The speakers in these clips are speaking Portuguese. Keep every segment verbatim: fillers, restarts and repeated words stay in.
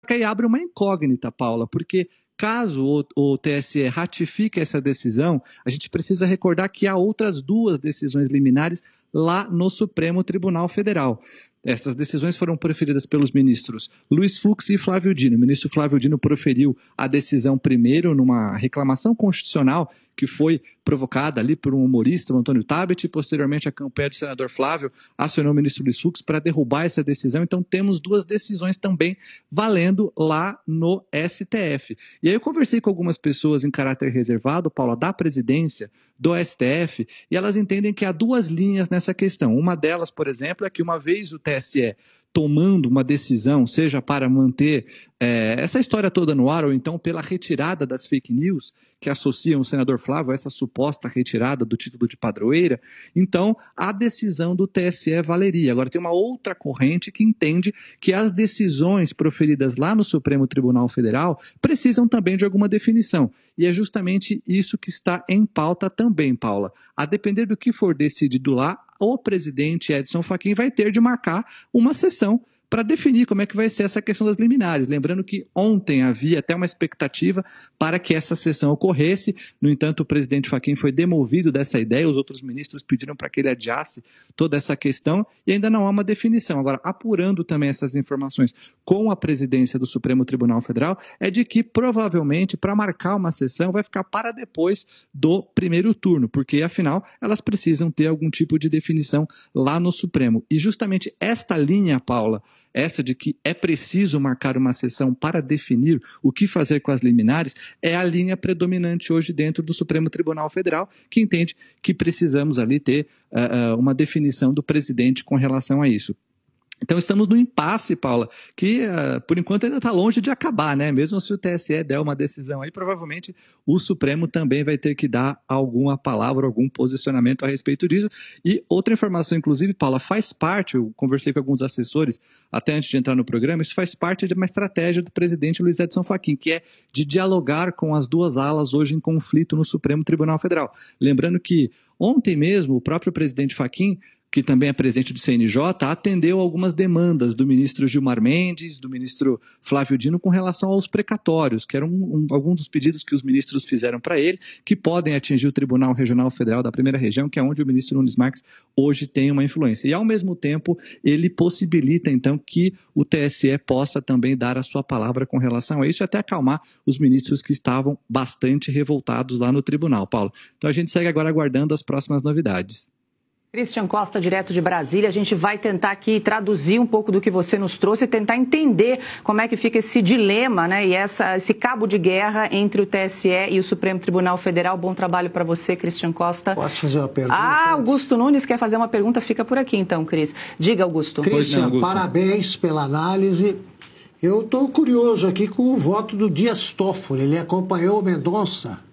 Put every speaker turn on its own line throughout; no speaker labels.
que aí abre uma incógnita, Paula, porque caso o, o T S E ratifique essa decisão, a gente precisa recordar que há outras duas decisões liminares lá no Supremo Tribunal Federal. Essas decisões foram proferidas pelos ministros Luiz Fux e Flávio Dino. O ministro Flávio Dino proferiu a decisão primeiro numa reclamação constitucional que foi provocada ali por um humorista, o Antônio Tabet, e posteriormente a campanha do senador Flávio acionou o ministro Luiz Fux para derrubar essa decisão. Então temos duas decisões também valendo lá no S T F. E aí eu conversei com algumas pessoas em caráter reservado, Paula, da presidência do S T F, e elas entendem que há duas linhas nessa questão. Uma delas, por exemplo, é que uma vez o T S E tomando uma decisão, seja para manter é, essa história toda no ar, ou então pela retirada das fake news que associam o senador Flávio a essa suposta retirada do título de padroeira, então a decisão do T S E valeria. Agora tem uma outra corrente que entende que as decisões proferidas lá no Supremo Tribunal Federal precisam também de alguma definição. E é justamente isso que está em pauta também, Paula. A depender do que for decidido lá, o presidente Edson Fachin vai ter de marcar uma sessão para definir como é que vai ser essa questão das liminares. Lembrando que ontem havia até uma expectativa para que essa sessão ocorresse, no entanto o presidente Fachin foi demovido dessa ideia, os outros ministros pediram para que ele adiasse toda essa questão e ainda não há uma definição. Agora, apurando também essas informações com a presidência do Supremo Tribunal Federal, é de que provavelmente para marcar uma sessão vai ficar para depois do primeiro turno, porque afinal elas precisam ter algum tipo de definição lá no Supremo. E justamente esta linha, Paula, essa de que é preciso marcar uma sessão para definir o que fazer com as liminares, é a linha predominante hoje dentro do Supremo Tribunal Federal, que entende que precisamos ali ter uh, uma definição do presidente com relação a isso. Então estamos no impasse, Paula, que uh, por enquanto ainda está longe de acabar, né? Mesmo se o T S E der uma decisão aí, provavelmente o Supremo também vai ter que dar alguma palavra, algum posicionamento a respeito disso. E outra informação, inclusive, Paula, faz parte, eu conversei com alguns assessores até antes de entrar no programa, isso faz parte de uma estratégia do presidente Luiz Edson Fachin, que é de dialogar com as duas alas hoje em conflito no Supremo Tribunal Federal. Lembrando que ontem mesmo o próprio presidente Fachin, que também é presidente do C N J, atendeu algumas demandas do ministro Gilmar Mendes, do ministro Flávio Dino, com relação aos precatórios, que eram um, alguns dos pedidos que os ministros fizeram para ele, que podem atingir o Tribunal Regional Federal da Primeira Região, que é onde o ministro Nunes Marques hoje tem uma influência. E, ao mesmo tempo, ele possibilita, então, que o T S E possa também dar a sua palavra com relação a isso e até acalmar os ministros que estavam bastante revoltados lá no tribunal, Paulo. Então, a gente segue agora aguardando as próximas novidades.
Christian Costa, direto de Brasília, a gente vai tentar aqui traduzir um pouco do que você nos trouxe e tentar entender como é que fica esse dilema, né, e essa, esse cabo de guerra entre o T S E e o Supremo Tribunal Federal. Bom trabalho para você, Christian Costa.
Posso fazer uma pergunta?
Ah, Augusto Nunes quer fazer uma pergunta, fica por aqui então, Cris. Diga, Augusto.
Christian,
Augusto.
Parabéns pela análise. Eu estou curioso aqui com o voto do Dias Toffoli, ele acompanhou o Mendonça?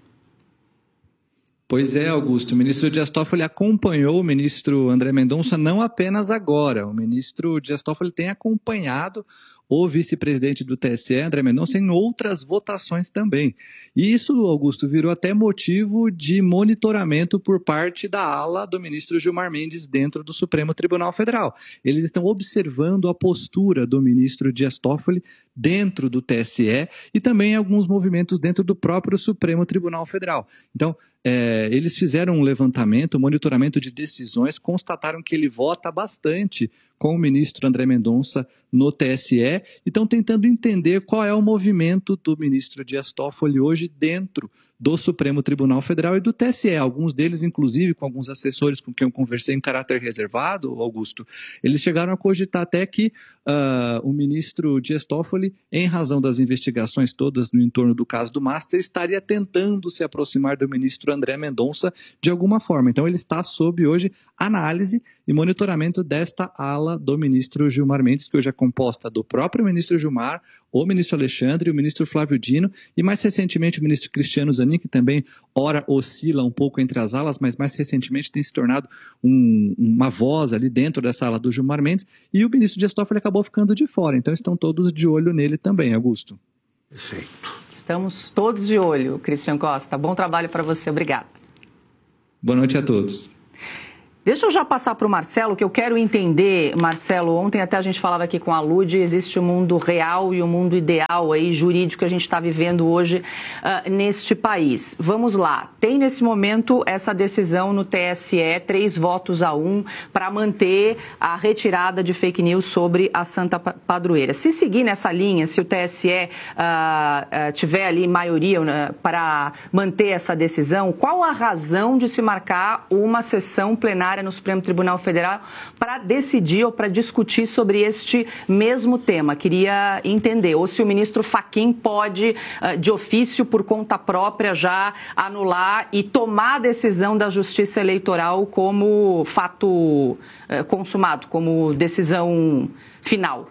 Pois é, Augusto. O ministro Dias Toffoli acompanhou o ministro André Mendonça não apenas agora. O ministro Dias Toffoli tem acompanhado o vice-presidente do T S E, André Mendonça, em outras votações também. E isso, Augusto, virou até motivo de monitoramento por parte da ala do ministro Gilmar Mendes dentro do Supremo Tribunal Federal. Eles estão observando a postura do ministro Dias Toffoli dentro do T S E e também alguns movimentos dentro do próprio Supremo Tribunal Federal. Então, é, eles fizeram um levantamento, um monitoramento de decisões, constataram que ele vota bastante com o ministro André Mendonça no T S E e estão tentando entender qual é o movimento do ministro Dias Toffoli hoje dentro do Supremo Tribunal Federal e do T S E. Alguns deles, inclusive, com alguns assessores com quem eu conversei em caráter reservado, Augusto, eles chegaram a cogitar até que uh, o ministro Dias Toffoli, em razão das investigações todas no entorno do caso do Master, estaria tentando se aproximar do ministro André Mendonça de alguma forma. Então ele está sob hoje análise e monitoramento desta ala do ministro Gilmar Mendes, que hoje é composta do próprio ministro Gilmar, o ministro Alexandre, o ministro Flávio Dino e mais recentemente o ministro Cristiano Zanin, que também ora oscila um pouco entre as alas, mas mais recentemente tem se tornado um, uma voz ali dentro dessa ala do Gilmar Mendes, e o ministro Dias Toffoli acabou ficando de fora, então estão todos de olho nele também, Augusto.
Perfeito.
Estamos todos de olho, Christian Costa. Bom trabalho para você, obrigada.
Boa noite a todos.
Deixa eu já passar para o Marcelo, que eu quero entender, Marcelo, ontem até a gente falava aqui com a Lud, existe o mundo real e o mundo ideal aí, jurídico que a gente está vivendo hoje uh, neste país. Vamos lá, tem nesse momento essa decisão no T S E, três votos a um, para manter a retirada de fake news sobre a Santa Padroeira. Se seguir nessa linha, se o T S E uh, uh, tiver ali maioria uh, para manter essa decisão, qual a razão de se marcar uma sessão plenária no Supremo Tribunal Federal para decidir ou para discutir sobre este mesmo tema? Queria entender, ou se o ministro Fachin pode, de ofício, por conta própria, já anular e tomar a decisão da Justiça Eleitoral como fato consumado, como decisão final.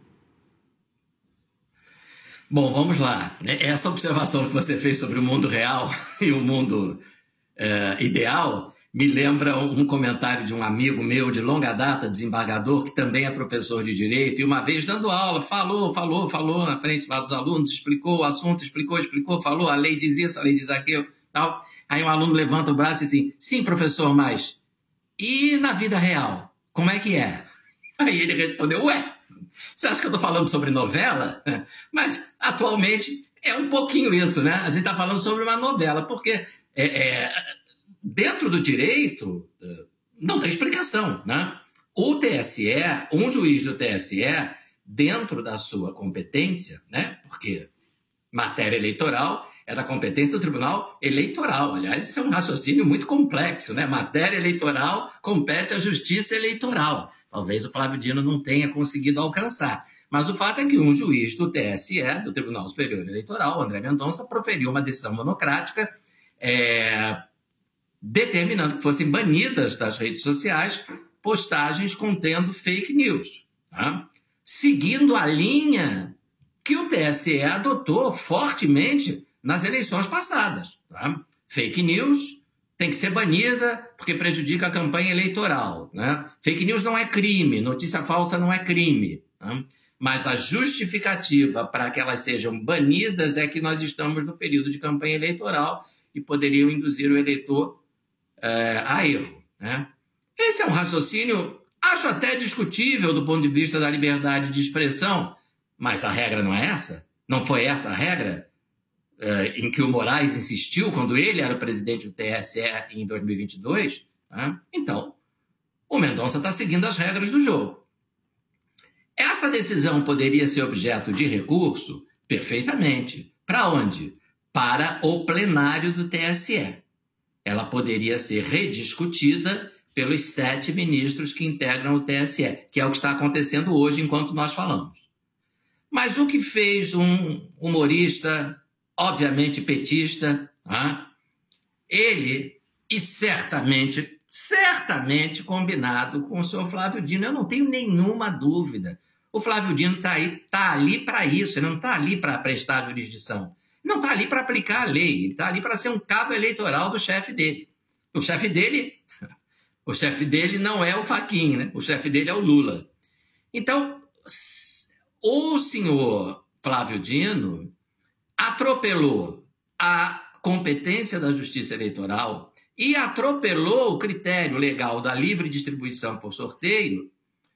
Bom, vamos lá. Essa observação que você fez sobre o mundo real e o mundo é, ideal me lembra um comentário de um amigo meu de longa data, desembargador, que também é professor de Direito, e uma vez dando aula, falou, falou, falou na frente lá dos alunos, explicou o assunto, explicou, explicou, falou, a lei diz isso, a lei diz aquilo, tal. Aí um aluno levanta o braço e assim, sim, professor, mas e na vida real? Como é que é? Aí ele respondeu, ué, você acha que eu estou falando sobre novela? Mas, atualmente, é um pouquinho isso, né? A gente está falando sobre uma novela, porque é, é, dentro do direito não tem explicação, né? O T S E, um juiz do T S E, dentro da sua competência, né? Porque matéria eleitoral é da competência do Tribunal Eleitoral. Aliás, isso é um raciocínio muito complexo, né? Matéria eleitoral compete à Justiça Eleitoral. Talvez o Flávio Dino não tenha conseguido alcançar. Mas o fato é que um juiz do T S E, do Tribunal Superior Eleitoral, André Mendonça, proferiu uma decisão monocrática é, determinando que fossem banidas das redes sociais postagens contendo fake news, tá? Seguindo a linha que o T S E adotou fortemente nas eleições passadas. Tá? Fake news tem que ser banida porque prejudica a campanha eleitoral. Né? Fake news não é crime, notícia falsa não é crime. Tá? Mas a justificativa para que elas sejam banidas é que nós estamos no período de campanha eleitoral e poderiam induzir o eleitor é, a erro. Né? Esse é um raciocínio, acho até discutível do ponto de vista da liberdade de expressão, mas a regra não é essa? Não foi essa a regra é, em que o Moraes insistiu quando ele era o presidente do T S E em dois mil e vinte e dois? Né? Então, o Mendonça está seguindo as regras do jogo. Essa decisão poderia ser objeto de recurso? Perfeitamente. Para onde? Para o plenário do T S E. Ela poderia ser rediscutida pelos sete ministros que integram o T S E, que é o que está acontecendo hoje enquanto nós falamos. Mas o que fez um humorista, obviamente petista, né? Ele, e certamente, certamente combinado com o senhor Flávio Dino, eu não tenho nenhuma dúvida. O Flávio Dino está aí, tá ali para isso, ele não está ali para prestar jurisdição. Não está ali para aplicar a lei, ele está ali para ser um cabo eleitoral do chefe dele. O chefe dele, o chefe dele não é o Fachin, né? O chefe dele é o Lula. Então, o senhor Flávio Dino atropelou a competência da Justiça Eleitoral e atropelou o critério legal da livre distribuição por sorteio.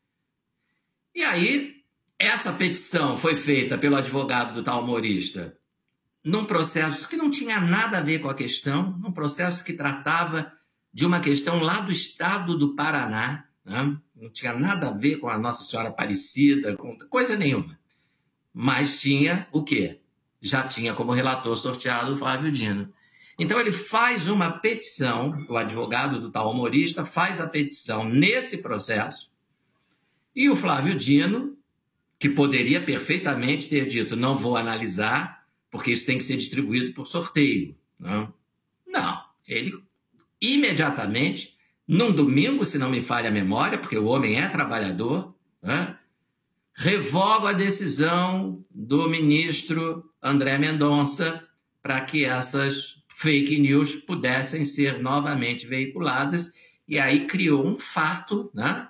E aí, essa petição foi feita pelo advogado do tal humorista num processo que não tinha nada a ver com a questão, num processo que tratava de uma questão lá do estado do Paraná, né? Não tinha nada a ver com a Nossa Senhora Aparecida, com coisa nenhuma. Mas tinha o quê? Já tinha como relator sorteado o Flávio Dino. Então ele faz uma petição, o advogado do tal humorista faz a petição nesse processo, e o Flávio Dino, que poderia perfeitamente ter dito, não vou analisar, porque isso tem que ser distribuído por sorteio. Não, não. Ele imediatamente, num domingo, se não me falha a memória, porque o homem é trabalhador, né, revoga a decisão do ministro André Mendonça para que essas fake news pudessem ser novamente veiculadas, e aí criou um fato, né,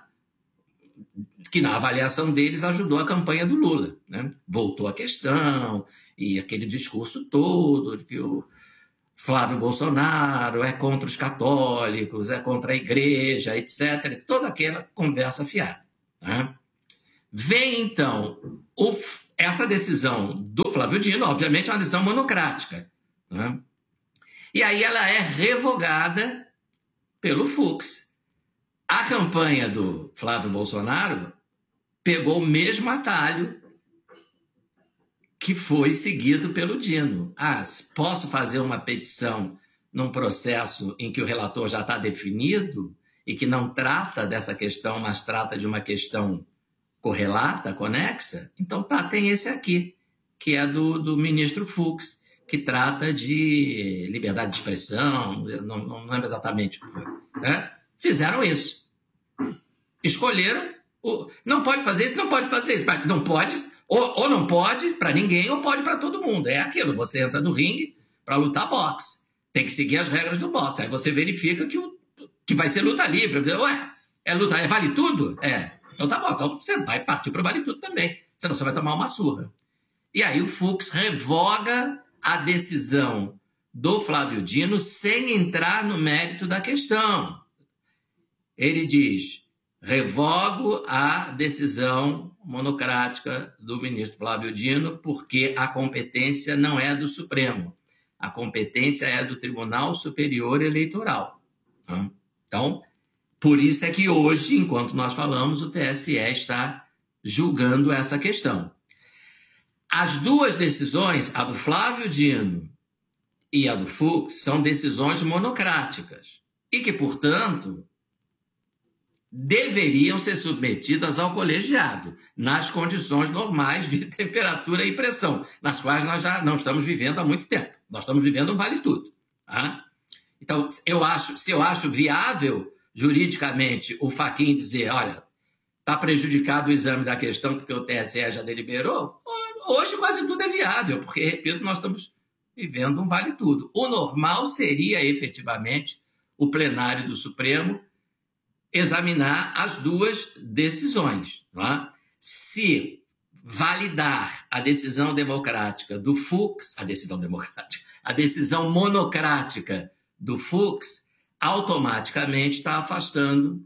que na avaliação deles ajudou a campanha do Lula. Né? Voltou a questão, e aquele discurso todo de que o, Flávio Bolsonaro, é contra os católicos, é contra a igreja, etcétera. Toda aquela conversa fiada. Né? Vem, então, o, essa decisão do Flávio Dino, obviamente, é uma decisão monocrática. Né? E aí ela é revogada pelo Fux. A campanha do Flávio Bolsonaro pegou o mesmo atalho que foi seguido pelo Dino. Ah, posso fazer uma petição num processo em que o relator já está definido e que não trata dessa questão, mas trata de uma questão correlata, conexa? Então tá, tem esse aqui, que é do, do ministro Fux, que trata de liberdade de expressão, não, não lembro exatamente o que foi. Né? Fizeram isso. Escolheram, o, não pode fazer isso, não pode fazer isso, não pode... Ou, ou não pode para ninguém, ou pode para todo mundo. É aquilo, você entra no ringue para lutar boxe. Tem que seguir as regras do boxe. Aí você verifica que, o, que vai ser luta livre. Ué, é luta, é vale tudo? É. Então tá bom, então você vai partir para vale tudo também. Senão você vai tomar uma surra. E aí o Fux revoga a decisão do Flávio Dino sem entrar no mérito da questão. Ele diz... Revogo a decisão monocrática do ministro Flávio Dino, porque a competência não é do Supremo. A competência é do Tribunal Superior Eleitoral. Então, por isso é que hoje, enquanto nós falamos, o T S E está julgando essa questão. As duas decisões, a do Flávio Dino e a do Fux, são decisões monocráticas e que, portanto... deveriam ser submetidas ao colegiado, nas condições normais de temperatura e pressão, nas quais nós já não estamos vivendo há muito tempo. Nós estamos vivendo um vale tudo. Tá? Então, eu acho, se eu acho viável, juridicamente, o Fachin dizer, olha, está prejudicado o exame da questão porque o T S E já deliberou, hoje quase tudo é viável, porque, repito, nós estamos vivendo um vale tudo. O normal seria, efetivamente, o plenário do Supremo examinar as duas decisões. Não é? Se validar a decisão democrática do Fux, a decisão democrática, a decisão monocrática do Fux, automaticamente está afastando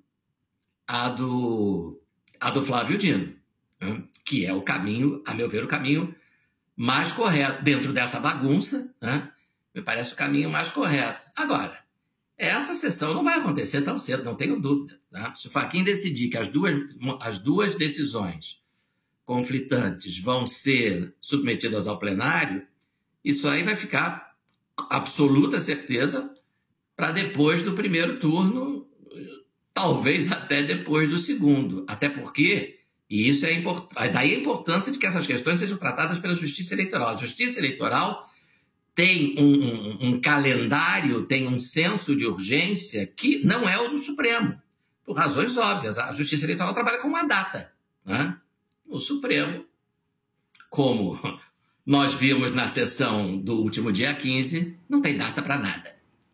a do, a do Flávio Dino, né? Que é o caminho, a meu ver, o caminho mais correto. Dentro dessa bagunça, né? Me parece o caminho mais correto. Agora, essa sessão não vai acontecer tão cedo, não tenho dúvida. Tá? Se o Fachin decidir que as duas, as duas decisões conflitantes vão ser submetidas ao plenário, isso aí vai ficar absoluta certeza para depois do primeiro turno, talvez até depois do segundo. Até porque, e isso é importante, daí a importância de que essas questões sejam tratadas pela Justiça Eleitoral. A Justiça Eleitoral tem um, um, um calendário, tem um senso de urgência que não é o do Supremo, por razões óbvias. A Justiça Eleitoral trabalha com uma data. Né? O Supremo, como nós vimos na sessão do último dia quinze, não tem data para nada.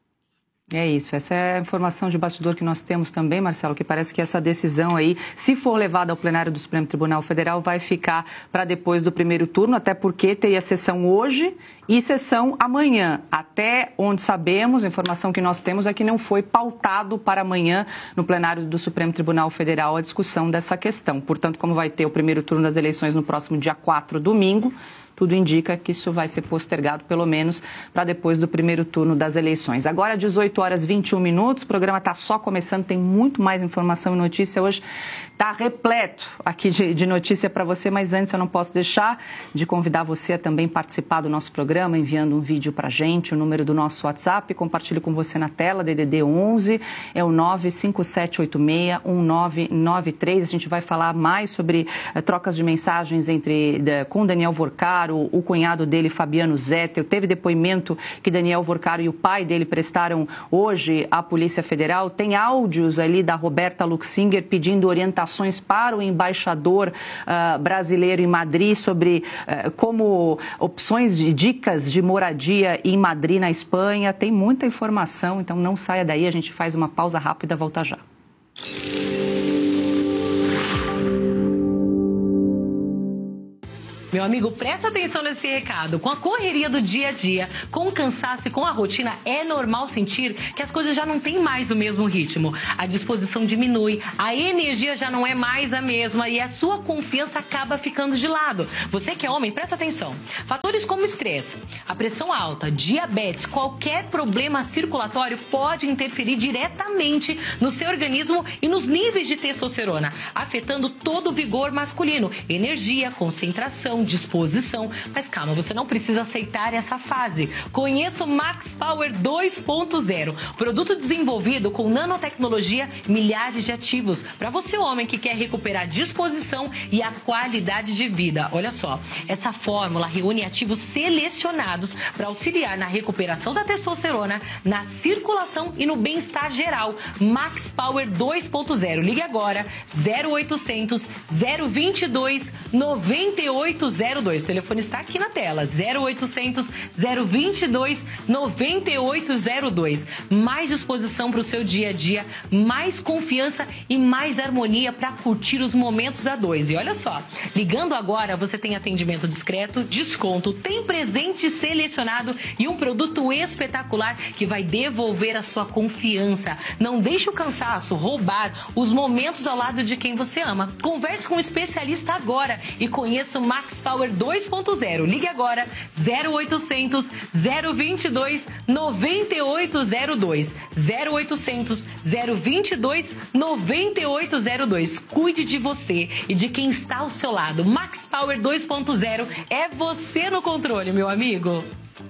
É isso, essa é a informação de bastidor que nós temos também, Marcelo, que parece que essa decisão aí, se for levada ao plenário do Supremo Tribunal Federal, vai ficar para depois do primeiro turno, até porque teria sessão hoje e sessão amanhã. Até onde sabemos, a informação que nós temos é que não foi pautado para amanhã no plenário do Supremo Tribunal Federal a discussão dessa questão. Portanto, como vai ter o primeiro turno das eleições no próximo dia quatro, domingo, tudo indica que isso vai ser postergado, pelo menos, para depois do primeiro turno das eleições. Agora, dezoito horas e vinte e um minutos, o programa está só começando, tem muito mais informação e notícia. Hoje está repleto aqui de, de notícia para você, mas antes eu não posso deixar de convidar você a também participar do nosso programa, enviando um vídeo para a gente, o número do nosso WhatsApp, compartilho com você na tela, D D D onze, é o nove cinco sete oito seis um nove nove três. A gente vai falar mais sobre uh, trocas de mensagens entre, uh, com Daniel Vorcaro, o cunhado dele, Fabiano Zettel. Teve depoimento que Daniel Vorcaro e o pai dele prestaram hoje à Polícia Federal. Tem áudios ali da Roberta Luxinger pedindo orientações para o embaixador uh, brasileiro em Madrid sobre uh, como opções de dicas de moradia em Madrid, na Espanha. Tem muita informação, então não saia daí. A gente faz uma pausa rápida, volta já.
Meu amigo, presta atenção nesse recado. Com a correria do dia a dia, com o cansaço e com a rotina, é normal sentir que as coisas já não têm mais o mesmo ritmo. A disposição diminui, a energia já não é mais a mesma e a sua confiança acaba ficando de lado. Você que é homem, presta atenção. Fatores como estresse, a pressão alta, diabetes, qualquer problema circulatório pode interferir diretamente no seu organismo e nos níveis de testosterona, afetando todo o vigor masculino, energia, concentração, disposição. Mas calma, você não precisa aceitar essa fase. Conheça o Max Power dois ponto zero, produto desenvolvido com nanotecnologia, milhares de ativos, para você homem que quer recuperar disposição e a qualidade de vida. Olha só, essa fórmula reúne ativos selecionados para auxiliar na recuperação da testosterona, na circulação e no bem-estar geral. Max Power dois ponto zero. Ligue agora, zero oitocentos, zero vinte e dois, noventa e oito zero dois. O telefone está aqui na tela, zero oitocentos, zero vinte e dois, noventa e oito zero dois. Mais disposição para o seu dia a dia, mais confiança e mais harmonia para curtir os momentos a dois. E olha só, ligando agora você tem atendimento discreto, desconto, tem presente selecionado e um produto espetacular que vai devolver a sua confiança. Não deixe o cansaço roubar os momentos ao lado de quem você ama. Converse com um especialista agora e conheça o Max Power dois ponto zero. Ligue agora, zero oitocentos, zero vinte e dois, noventa e oito zero dois. zero oitocentos, zero vinte e dois, noventa e oito zero dois. Cuide de você e de quem está ao seu lado. Max Power dois ponto zero é você no controle, meu amigo.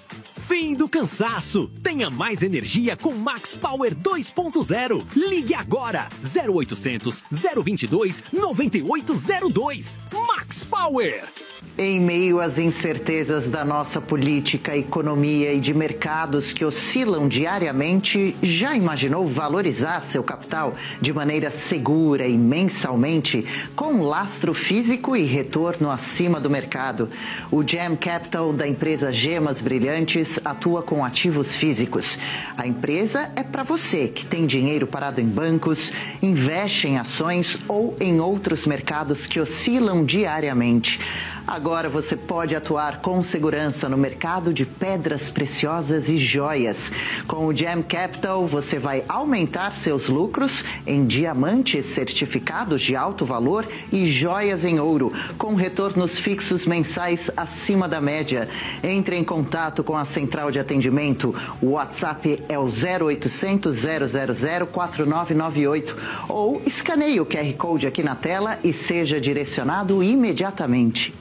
Fim do cansaço. Tenha mais energia com Max Power dois ponto zero. Ligue agora. zero oitocentos, zero vinte e dois, noventa e oito zero dois. Max Power.
Em meio às incertezas da nossa política, economia e de mercados que oscilam diariamente, já imaginou valorizar seu capital de maneira segura e mensalmente, com lastro físico e retorno acima do mercado? O Gem Capital da empresa Gemas Brilhantes atua com ativos físicos. A empresa é para você que tem dinheiro parado em bancos, investe em ações ou em outros mercados que oscilam diariamente. Agora você pode atuar com segurança no mercado de pedras preciosas e joias. Com o Gem Capital, você vai aumentar seus lucros em diamantes certificados de alto valor e joias em ouro, com retornos fixos mensais acima da média. Entre em contato com a central de atendimento. O WhatsApp é o zero oitocentos, zero zero zero, quatro nove nove oito ou escaneie o Q R Code aqui na tela e seja direcionado imediatamente.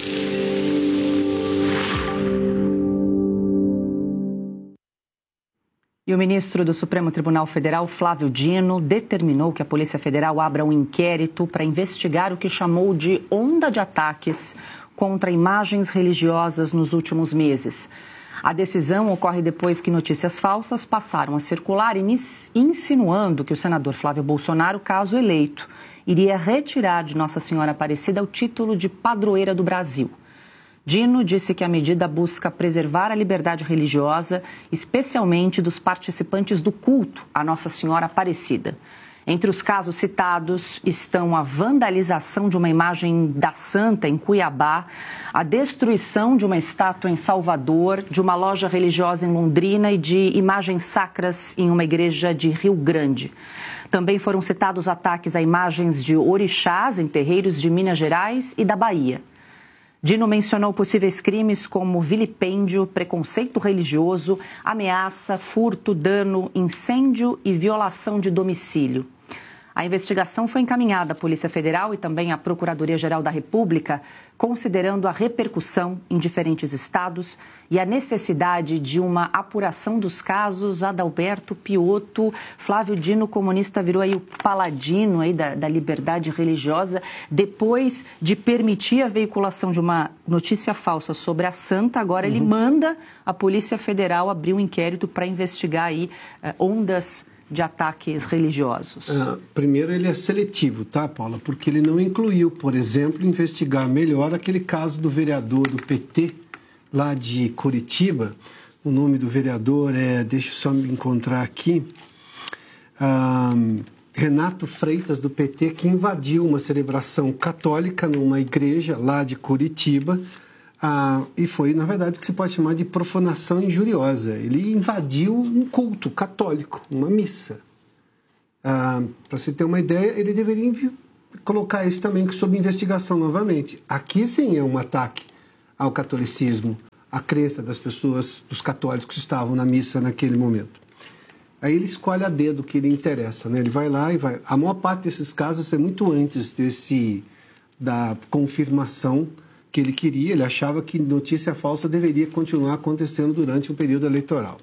E o ministro do Supremo Tribunal Federal, Flávio Dino, determinou que a Polícia Federal abra um inquérito para investigar o que chamou de onda de ataques contra imagens religiosas nos últimos meses. A decisão ocorre depois que notícias falsas passaram a circular, insinuando que o senador Flávio Bolsonaro, caso eleito, iria retirar de Nossa Senhora Aparecida o título de padroeira do Brasil. Dino disse que a medida busca preservar a liberdade religiosa, especialmente dos participantes do culto à Nossa Senhora Aparecida. Entre os casos citados estão a vandalização de uma imagem da Santa em Cuiabá, a destruição de uma estátua em Salvador, de uma loja religiosa em Londrina e de imagens sacras em uma igreja de Rio Grande. Também foram citados ataques a imagens de orixás em terreiros de Minas Gerais e da Bahia. Dino mencionou possíveis crimes como vilipêndio, preconceito religioso, ameaça, furto, dano, incêndio e violação de domicílio. A investigação foi encaminhada à Polícia Federal e também à Procuradoria-Geral da República, considerando a repercussão em diferentes estados e a necessidade de uma apuração dos casos. Adalberto Piotto, Flávio Dino, comunista, virou aí o paladino aí da, da liberdade religiosa, depois de permitir a veiculação de uma notícia falsa sobre a Santa. Agora uhum. ele manda a Polícia Federal abrir um inquérito para investigar aí uh, ondas de ataques religiosos.
Ah, primeiro, ele é seletivo, tá, Paula? Porque ele não incluiu, por exemplo, investigar melhor aquele caso do vereador do P T, lá de Curitiba. O nome do vereador é... Deixa eu só me encontrar aqui. Ah, Renato Freitas, do P T, que invadiu uma celebração católica numa igreja lá de Curitiba, ah, e foi, na verdade, o que se pode chamar de profanação injuriosa. Ele invadiu um culto católico, uma missa. Ah, para você ter uma ideia, ele deveria colocar isso também sob investigação novamente. Aqui sim é um ataque ao catolicismo, à crença das pessoas, dos católicos que estavam na missa naquele momento. Aí ele escolhe a dedo o que lhe interessa, né? Ele vai lá e vai... A maior parte desses casos é muito antes desse, da confirmação que ele queria. Ele achava que notícia falsa deveria continuar acontecendo durante o período eleitoral.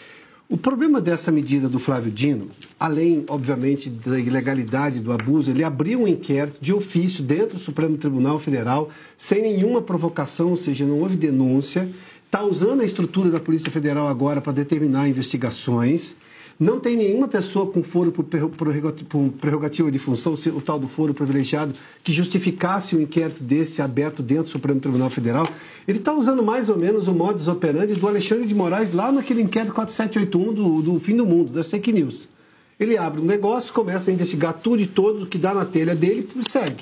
O problema dessa medida do Flávio Dino, além, obviamente, da ilegalidade, do abuso, ele abriu um inquérito de ofício dentro do Supremo Tribunal Federal, sem nenhuma provocação, ou seja, não houve denúncia, está usando a estrutura da Polícia Federal agora para determinar investigações. Não tem nenhuma pessoa com foro por prerrogativa de função, o tal do foro privilegiado, que justificasse um inquérito desse aberto dentro do Supremo Tribunal Federal. Ele está usando mais ou menos o modus operandi do Alexandre de Moraes lá naquele inquérito quatro sete oito um do, do fim do mundo, das fake news. Ele abre um negócio, começa a investigar tudo e todos, o que dá na telha dele e segue.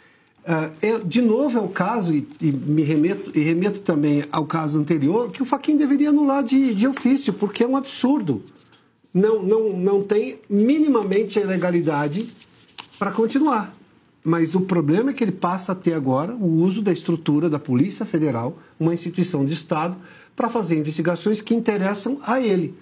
Uh, é, de novo é o caso, e, e me remeto, e remeto também ao caso anterior, que o Fachin deveria anular de, de ofício, porque é um absurdo. Não, não, não tem minimamente a legalidade para continuar. Mas o problema é que ele passa a ter agora o uso da estrutura da Polícia Federal, uma instituição de Estado, para fazer investigações que interessam a ele.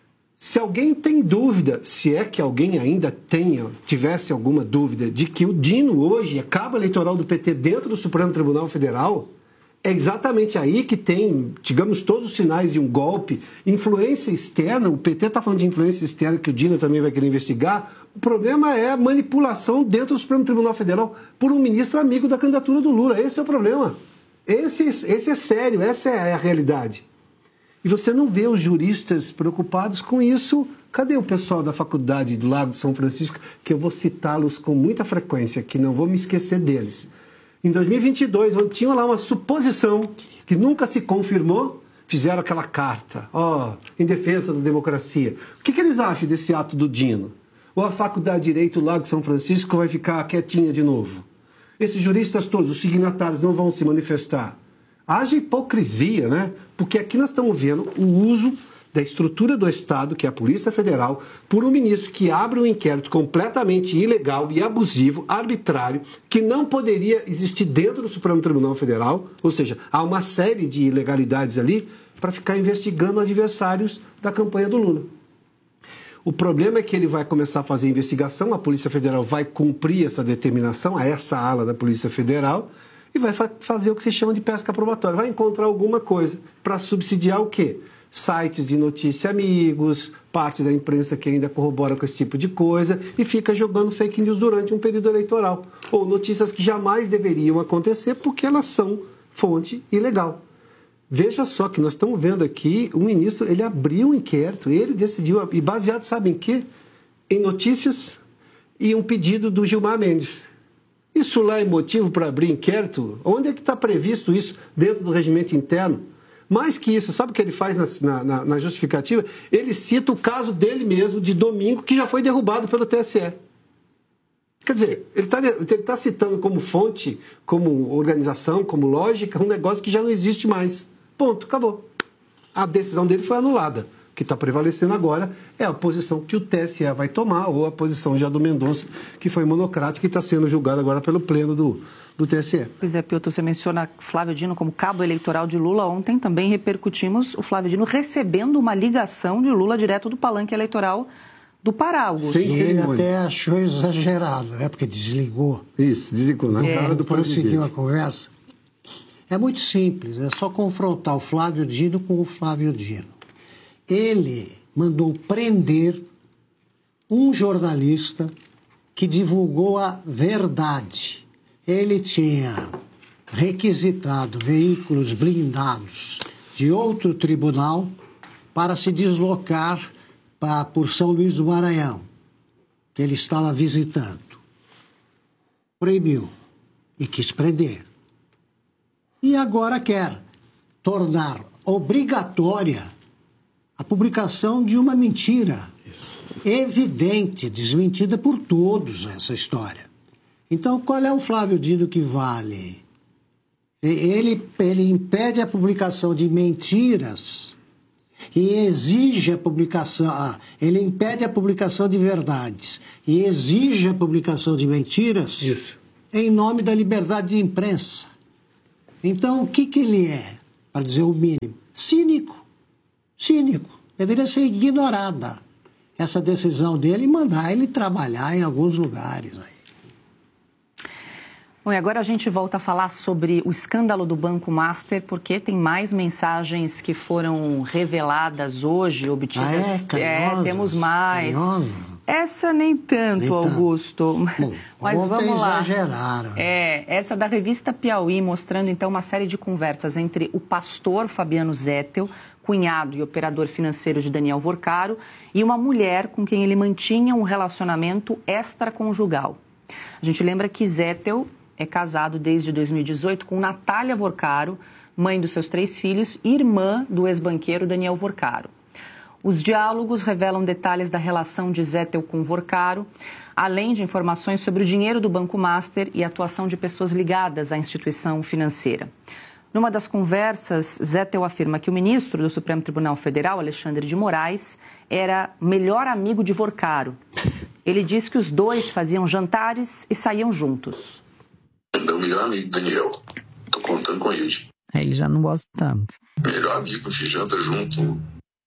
Se alguém tem dúvida, se é que alguém ainda tenha, tivesse alguma dúvida de que o Dino hoje é cabo eleitoral do P T dentro do Supremo Tribunal Federal, é exatamente aí que tem, digamos, todos os sinais de um golpe, influência externa. O P T está falando de influência externa, que o Dino também vai querer investigar. O problema é a manipulação dentro do Supremo Tribunal Federal por um ministro amigo da candidatura do Lula. Esse é o problema. Esse, esse é sério, essa é a realidade. E você não vê os juristas preocupados com isso. Cadê o pessoal da faculdade do Lago de São Francisco, que eu vou citá-los com muita frequência, que não vou me esquecer deles. Em dois mil e vinte e dois, onde tinha lá uma suposição que nunca se confirmou, fizeram aquela carta, ó, em defesa da democracia. O que, que eles acham desse ato do Dino? Ou a Faculdade de Direito do Lago de São Francisco vai ficar quietinha de novo? Esses juristas todos, os signatários, não vão se manifestar. Haja hipocrisia, né? Porque aqui nós estamos vendo o uso da estrutura do Estado, que é a Polícia Federal, por um ministro que abre um inquérito completamente ilegal e abusivo, arbitrário, que não poderia existir dentro do Supremo Tribunal Federal, ou seja, há uma série de ilegalidades ali para ficar investigando adversários da campanha do Lula. O problema é que ele vai começar a fazer investigação, a Polícia Federal vai cumprir essa determinação, a essa ala da Polícia Federal, e vai fa- fazer o que se chama de pesca probatória, vai encontrar alguma coisa para subsidiar o quê? Sites de notícia amigos, parte da imprensa que ainda corrobora com esse tipo de coisa e fica jogando fake news durante um período eleitoral. Ou notícias que jamais deveriam acontecer porque elas são fonte ilegal. Veja só que nós estamos vendo aqui, o ministro, ele abriu um inquérito, ele decidiu, e baseado, sabe em quê? Em notícias e um pedido do Gilmar Mendes. Isso lá é motivo para abrir inquérito? Onde é que está previsto isso dentro do regimento interno? Mais que isso, sabe o que ele faz na, na, na justificativa? Ele cita o caso dele mesmo, de domingo, que já foi derrubado pelo T S E. Quer dizer, ele está ele tá citando como fonte, como organização, como lógica, um negócio que já não existe mais. Ponto, acabou. A decisão dele foi anulada. O que está prevalecendo agora é a posição que o T S E vai tomar, ou a posição já do Mendonça, que foi monocrática e está sendo julgada agora pelo pleno do... do T S E.
Pois é, Piotr, você menciona Flávio Dino como cabo eleitoral de Lula. Ontem também repercutimos o Flávio Dino recebendo uma ligação de Lula direto do palanque eleitoral do Pará, Augusto.
Sim, ele até achou exagerado, né? Porque desligou.
Isso, desligou na cara do presidente.
Conseguiu a conversa. É muito simples, é só confrontar o Flávio Dino com o Flávio Dino. Ele mandou prender um jornalista que divulgou a verdade. Ele tinha requisitado veículos blindados de outro tribunal para se deslocar para, por São Luís do Maranhão, que ele estava visitando. Proibiu e quis prender. E agora quer tornar obrigatória a publicação de uma mentira.
Isso.
evidente, desmentida por todos essa história. Então, qual é o Flávio Dino que vale? Ele, ele impede a publicação de mentiras e exige a publicação... Ah, ele impede a publicação de verdades e exige a publicação de mentiras
Isso.
em nome da liberdade de imprensa. Então, o que, que ele é, para dizer o mínimo? Cínico. Cínico. Deveria ser ignorada essa decisão dele e mandar ele trabalhar em alguns lugares aí.
Bom, e agora a gente volta a falar sobre o escândalo do Banco Master, porque tem mais mensagens que foram reveladas hoje, obtidas.
Ah, é? Carinhosas,
é, temos mais.
Carinhosas.
Essa nem tanto, nem Augusto.
Bom,
mas vamos lá.
Exageraram.
É, essa da revista Piauí, mostrando então uma série de conversas entre o pastor Fabiano Zettel, cunhado e operador financeiro de Daniel Vorcaro, e uma mulher com quem ele mantinha um relacionamento extraconjugal. A gente lembra que Zettel é casado desde dois mil e dezoito com Natália Vorcaro, mãe dos seus três filhos e irmã do ex-banqueiro Daniel Vorcaro. Os diálogos revelam detalhes da relação de Zettel com Vorcaro, além de informações sobre o dinheiro do Banco Master e a atuação de pessoas ligadas à instituição financeira. Numa das conversas, Zettel afirma que o ministro do Supremo Tribunal Federal, Alexandre de Moraes, era melhor amigo de Vorcaro. Ele diz que os dois faziam jantares e saíam juntos.
Meu melhor amigo, Daniel. Tô contando com ele.
Aí ele já não gosta tanto.
Melhor amigo, a gente janta junto.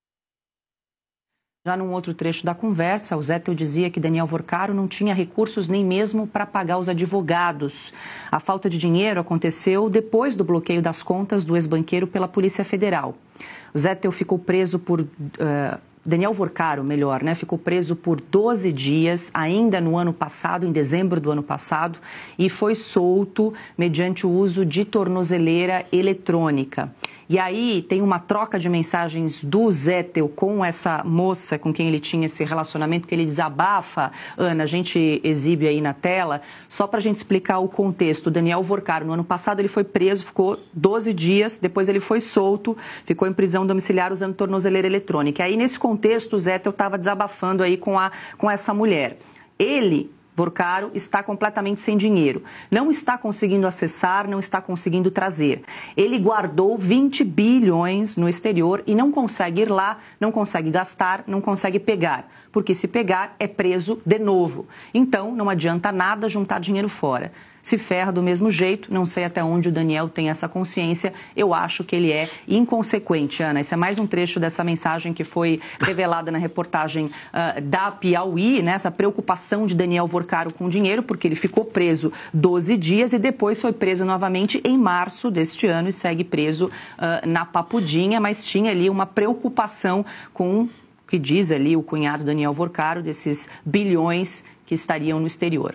Já num outro trecho da conversa, o Zettel dizia que Daniel Vorcaro não tinha recursos nem mesmo para pagar os advogados. A falta de dinheiro aconteceu depois do bloqueio das contas do ex-banqueiro pela Polícia Federal. O Zettel ficou preso por... Uh, Daniel Vorcaro, melhor, né? Ficou preso por doze dias, ainda no ano passado, em dezembro do ano passado, e foi solto mediante o uso de tornozeleira eletrônica. E aí tem uma troca de mensagens do Zettel com essa moça com quem ele tinha esse relacionamento, que ele desabafa. Ana, a gente exibe aí na tela, só para a gente explicar o contexto. O Daniel Vorcaro, no ano passado, ele foi preso, ficou doze dias, depois ele foi solto, ficou em prisão domiciliar usando tornozeleira eletrônica. E aí, nesse contexto, o Zettel estava desabafando aí com, a, com essa mulher. Ele... Vorcaro está completamente sem dinheiro, não está conseguindo acessar, não está conseguindo trazer. Ele guardou vinte bilhões no exterior e não consegue ir lá, não consegue gastar, não consegue pegar, porque se pegar é preso de novo. Então não adianta nada juntar dinheiro fora. Se ferra do mesmo jeito, não sei até onde o Daniel tem essa consciência, eu acho que ele é inconsequente, Ana. Esse é mais um trecho dessa mensagem que foi revelada na reportagem uh, da Piauí, né? Essa preocupação de Daniel Vorcaro com dinheiro, porque ele ficou preso doze dias e depois foi preso novamente em março deste ano e segue preso uh, na Papudinha, mas tinha ali uma preocupação com o que diz ali o cunhado Daniel Vorcaro, desses bilhões que estariam no exterior.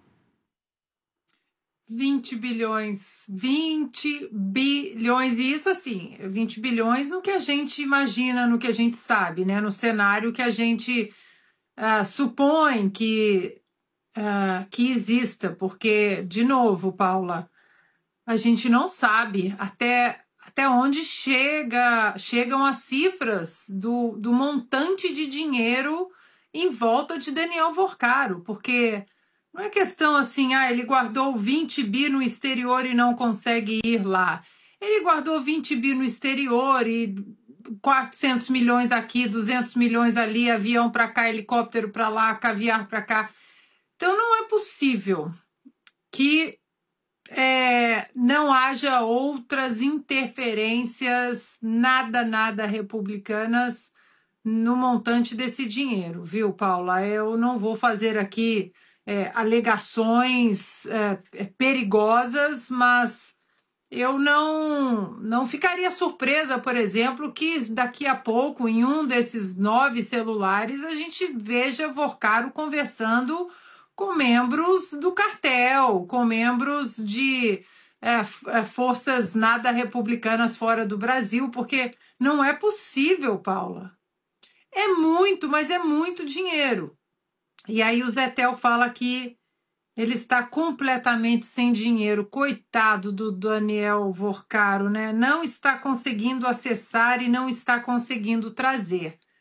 vinte bilhões, vinte bilhões, e isso assim, vinte bilhões no que a gente imagina, no que a gente sabe, né? No cenário que a gente uh, supõe que, uh, que exista, porque, de novo, Paula, a gente não sabe até, até onde chega, chegam as cifras do, do montante de dinheiro em volta de Daniel Vorcaro, porque... Não é questão assim, ah, ele guardou vinte bi no exterior e não consegue ir lá. Ele guardou vinte bi no exterior e quatrocentos milhões aqui, duzentos milhões ali, avião para cá, helicóptero para lá, caviar para cá. Então não é possível que é, não haja outras interferências, nada, nada republicanas no montante desse dinheiro, viu, Paula? Eu não vou fazer aqui... É, alegações é, perigosas, mas eu não, não ficaria surpresa, por exemplo, que daqui a pouco, em um desses nove celulares, a gente veja Vorcaro conversando com membros do cartel, com membros de é, forças nada republicanas fora do Brasil, porque não é possível, Paula. É muito, mas é muito dinheiro. E aí o Zettel fala que ele está completamente sem dinheiro. Coitado do Daniel Vorcaro, né? Não está conseguindo acessar e não está conseguindo trazer.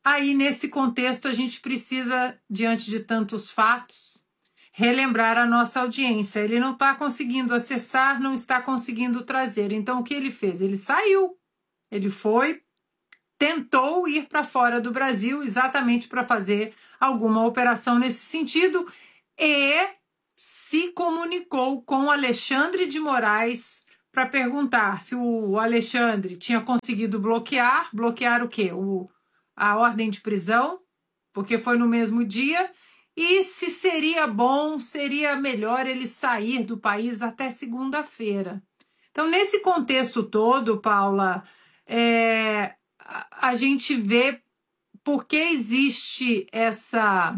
aí, nesse contexto, a gente precisa, diante de tantos fatos, relembrar a nossa audiência. Ele não está conseguindo acessar, não está conseguindo trazer. Então, o que ele fez? Ele saiu, ele foi, tentou ir para fora do Brasil exatamente para fazer alguma operação nesse sentido e se comunicou com Alexandre de Moraes para perguntar se o Alexandre tinha conseguido bloquear, bloquear o quê? O, a ordem de prisão, porque foi no mesmo dia, e se seria bom, seria melhor ele sair do país até segunda-feira. Então, nesse contexto todo, Paula, é, a, a gente vê por que existe essa,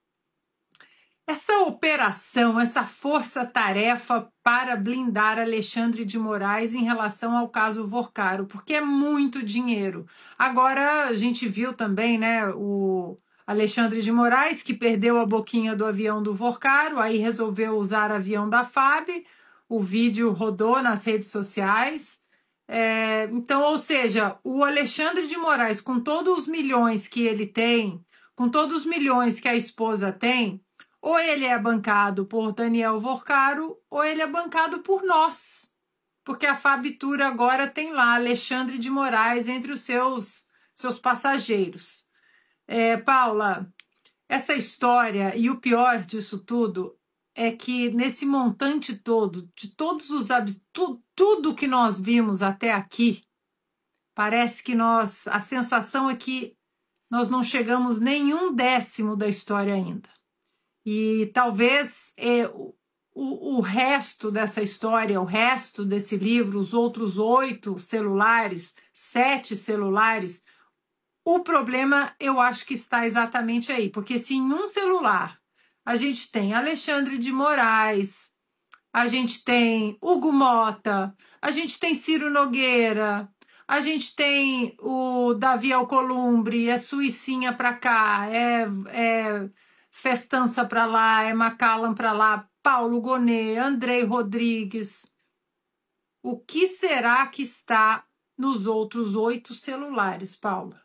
essa operação, essa força-tarefa para blindar Alexandre de Moraes em relação ao caso Vorcaro, porque é muito dinheiro. Agora, a gente viu também, né, o Alexandre de Moraes, que perdeu a boquinha do avião do Vorcaro, aí resolveu usar avião da F A B, o vídeo rodou nas redes sociais. É, então, ou seja, o Alexandre de Moraes, com todos os milhões que ele tem, com todos os milhões que a esposa tem, ou ele é bancado por Daniel Vorcaro, ou ele é bancado por nós. Porque a Fabitur agora tem lá Alexandre de Moraes entre os seus, seus passageiros. É, Paula, essa história, e o pior disso tudo, é que nesse montante todo, de todos os tu, tudo que nós vimos até aqui, parece que nós, a sensação é que nós não chegamos nenhum décimo da história ainda. E talvez é, o, o resto dessa história, o resto desse livro, os outros oito celulares, sete celulares, o problema eu acho que está exatamente aí, porque se em um celular a gente tem Alexandre de Moraes, a gente tem Hugo Mota, a gente tem Ciro Nogueira, a gente tem o Davi Alcolumbre, é Suicinha para cá, é, é Festança para lá, é Macallan para lá, Paulo Gonet, Andrei Rodrigues. O que será que está nos outros oito celulares, Paula?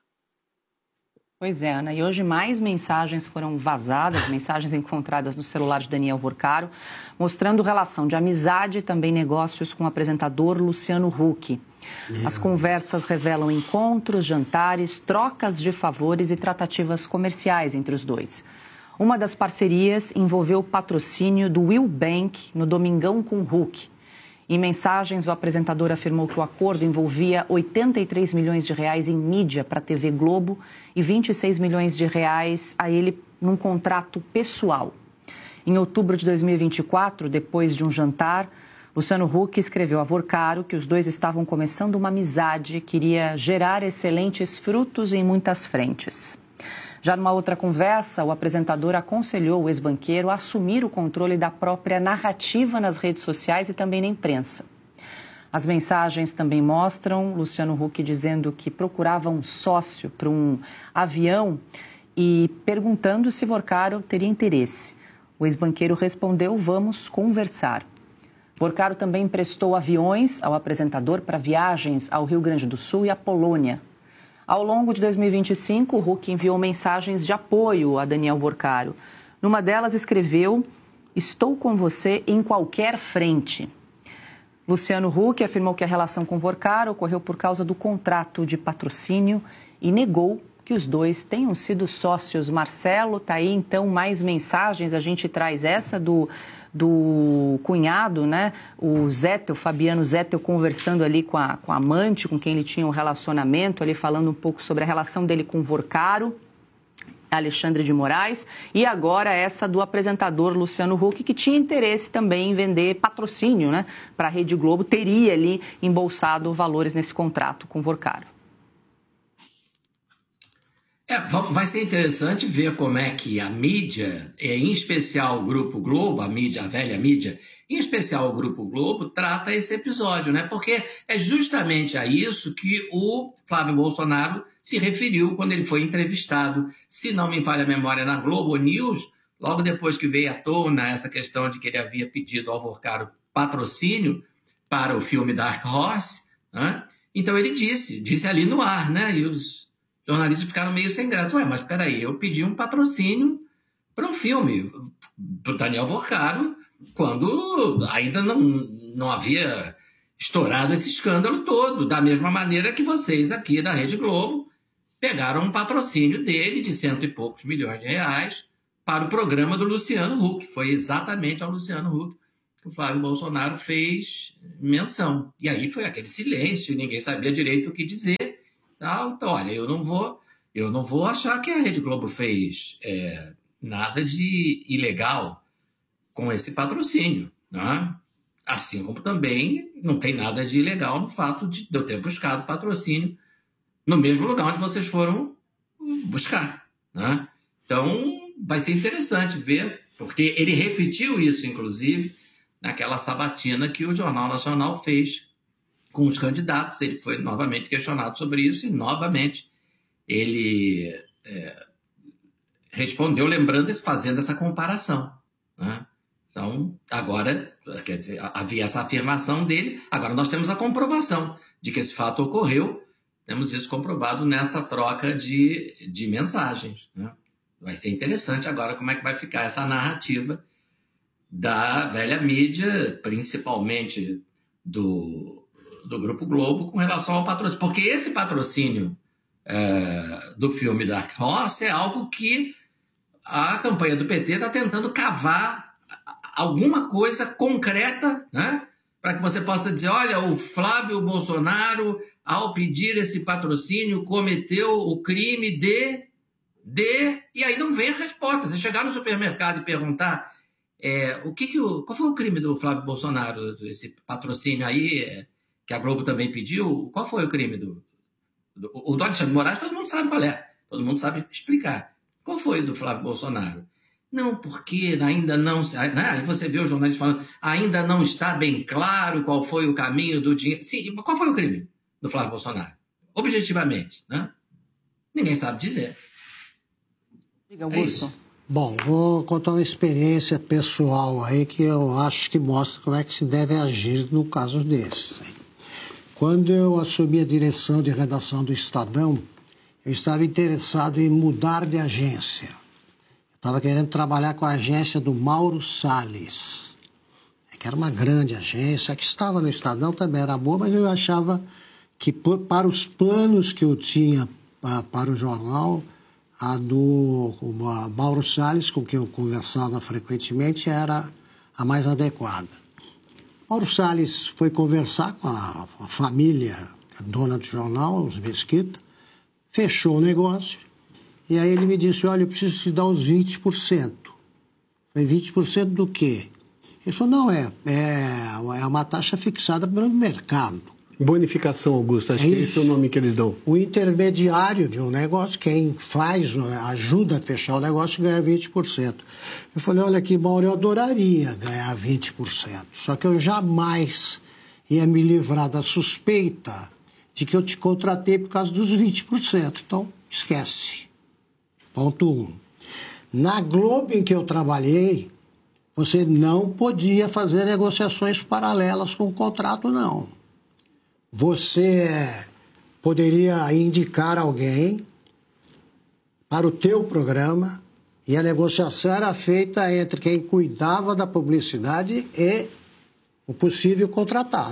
Pois é, Ana, e hoje mais mensagens foram vazadas, mensagens encontradas no celular de Daniel Vorcaro, mostrando relação de amizade e também negócios com o apresentador Luciano Huck. As conversas revelam encontros, jantares, trocas de favores e tratativas comerciais entre os dois. Uma das parcerias envolveu o patrocínio do Will Bank no Domingão com Huck. Em mensagens, o apresentador afirmou que o acordo envolvia oitenta e três milhões de reais em mídia para a T V Globo e vinte e seis milhões de reais a ele num contrato pessoal. Em outubro de dois mil e vinte e quatro, depois de um jantar, Luciano Huck escreveu a Vorcaro que os dois estavam começando uma amizade que iria gerar excelentes frutos em muitas frentes. Já numa outra conversa, o apresentador aconselhou o ex-banqueiro a assumir o controle da própria narrativa nas redes sociais e também na imprensa. As mensagens também mostram Luciano Huck dizendo que procurava um sócio para um avião e perguntando se Vorcaro teria interesse. O ex-banqueiro respondeu: vamos conversar. Vorcaro também emprestou aviões ao apresentador para viagens ao Rio Grande do Sul e à Polônia. Ao longo de dois mil e vinte e cinco, o Huck enviou mensagens de apoio a Daniel Vorcaro. Numa delas escreveu: estou com você em qualquer frente. Luciano Huck afirmou que a relação com Vorcaro ocorreu por causa do contrato de patrocínio e negou que os dois tenham sido sócios. Marcelo, está aí então mais mensagens, a gente traz essa do, do cunhado, né? O Zettel, Fabiano Zettel, conversando ali com a, com a amante, com quem ele tinha um relacionamento, ali falando um pouco sobre a relação dele com Vorcaro, Alexandre de Moraes, e agora essa do apresentador Luciano Huck, que tinha interesse também em vender patrocínio, né, para a Rede Globo, teria ali embolsado valores nesse contrato com Vorcaro.
É, vai ser interessante ver como é que a mídia, em especial o Grupo Globo, a mídia, a velha mídia, em especial o Grupo Globo, trata esse episódio, né? Porque é justamente a isso que o Flávio Bolsonaro se referiu quando ele foi entrevistado, se não me falha a memória, na Globo News, logo depois que veio à tona essa questão de que ele havia pedido ao Vorcaro patrocínio para o filme Dark Horse, né? Então ele disse, disse ali no ar, né? E os jornalistas ficaram meio sem graça. Ué, mas peraí, eu pedi um patrocínio para um filme, para o Daniel Vorcaro, quando ainda não, não havia estourado esse escândalo todo, da mesma maneira que vocês aqui da Rede Globo pegaram um patrocínio dele de cento e poucos milhões de reais para o programa do Luciano Huck. Foi exatamente ao Luciano Huck que o Flávio Bolsonaro fez menção. E aí foi aquele silêncio, ninguém sabia direito o que dizer. Então, olha, eu não vou, eu não vou achar que a Rede Globo fez é, nada de ilegal com esse patrocínio, né? Assim como também não tem nada de ilegal no fato de eu ter buscado patrocínio no mesmo lugar onde vocês foram buscar, né? Então, vai ser interessante ver, porque ele repetiu isso, inclusive, naquela sabatina que o Jornal Nacional fez com os candidatos. Ele foi novamente questionado sobre isso e, novamente, ele é, respondeu lembrando, fazendo essa comparação, né? Então, agora, quer dizer, havia essa afirmação dele, agora nós temos a comprovação de que esse fato ocorreu, temos isso comprovado nessa troca de, de mensagens, né? Vai ser interessante agora como é que vai ficar essa narrativa da velha mídia, principalmente do, do Grupo Globo, com relação ao patrocínio. Porque esse patrocínio é, do filme Dark Horse é algo que a campanha do P T está tentando cavar alguma coisa concreta, né? Para que você possa dizer, olha, o Flávio Bolsonaro, ao pedir esse patrocínio, cometeu o crime de... de... E aí não vem a resposta. Você chegar no supermercado e perguntar é, o que que o, qual foi o crime do Flávio Bolsonaro, esse patrocínio aí, é, que a Globo também pediu, qual foi o crime do... do o do Alexandre de Moraes, todo mundo sabe qual é. Todo mundo sabe explicar. Qual foi o do Flávio Bolsonaro? Não, porque ainda não... Né? Aí você vê o jornalista falando, ainda não está bem claro qual foi o caminho do dinheiro. Sim, qual foi o crime do Flávio Bolsonaro? Objetivamente, né? Ninguém sabe dizer.
Diga, Augusto.
É Bom, vou contar uma experiência pessoal aí que eu acho que mostra como é que se deve agir no caso desses. Quando eu assumi a direção de redação do Estadão, eu estava interessado em mudar de agência. Estava querendo trabalhar com a agência do Mauro Salles, que era uma grande agência, que estava no Estadão, também era boa, mas eu achava que para os planos que eu tinha para o jornal, a do a Mauro Salles, com quem eu conversava frequentemente, era a mais adequada. Mauro Salles foi conversar com a, a família, a dona do jornal, os Mesquita, fechou o negócio. E aí ele me disse, olha, eu preciso te dar os vinte por cento. Eu falei, vinte por cento do quê? Ele falou, não, é, é, é uma taxa fixada pelo mercado.
Bonificação, Augusto, acho é que esse é o nome que eles dão.
O intermediário de um negócio, quem faz, ajuda a fechar o negócio, ganha vinte por cento. Eu falei, olha aqui, Mauro, eu adoraria ganhar vinte por cento, só que eu jamais ia me livrar da suspeita de que eu te contratei por causa dos vinte por cento. Então, esquece. Ponto um. Na Globo em que eu trabalhei, você não podia fazer negociações paralelas com o contrato, não. Você poderia indicar alguém para o teu programa e a negociação era feita entre quem cuidava da publicidade e o possível contratado.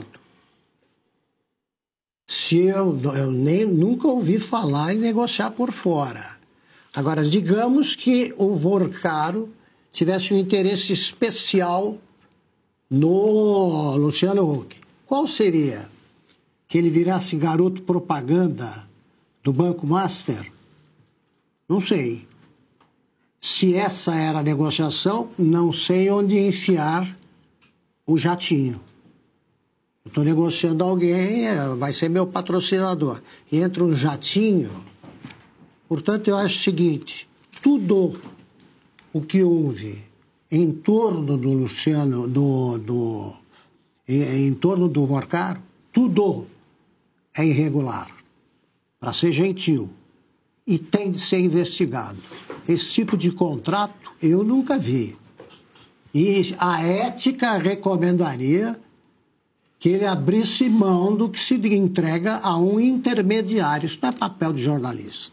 Se eu, eu nem, nunca ouvi falar em negociar por fora. Agora, digamos que o Vorcaro tivesse um interesse especial no Luciano Huck. Qual seria? Que ele virasse garoto propaganda do Banco Master? Não sei. Se essa era a negociação, não sei onde enfiar o jatinho. Estou negociando alguém, vai ser meu patrocinador. E entra um jatinho. Portanto, eu acho o seguinte, tudo o que houve em torno do Luciano, do, do, em, em torno do Vorcaro, tudo é irregular, para ser gentil, e tem de ser investigado. Esse tipo de contrato eu nunca vi. E a ética recomendaria que ele abrisse mão do que se entrega a um intermediário. Isso não é papel de jornalista.